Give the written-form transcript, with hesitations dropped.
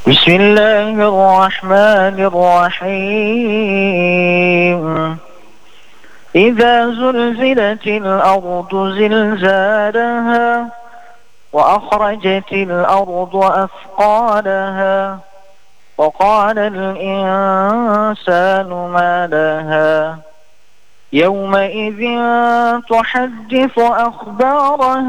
بسم الله الرحمن الرحيم. إذا زلزلت الأرض زلزالها وأخرجت الأرض أثقالها وقال الإنسان ما لها يومئذ تحدث أخبارها